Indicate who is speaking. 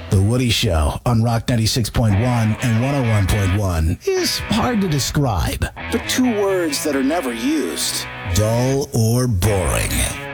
Speaker 1: The Woody Show on Rock 96.1 and 101.1 is hard to describe, but two words that are never used: dull or boring.